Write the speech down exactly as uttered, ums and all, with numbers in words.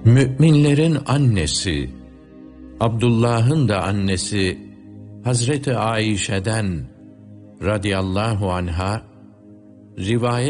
Müminlerin annesi, Abdullah'ın da annesi Hazreti Ayşe'den radıyallahu anha rivayet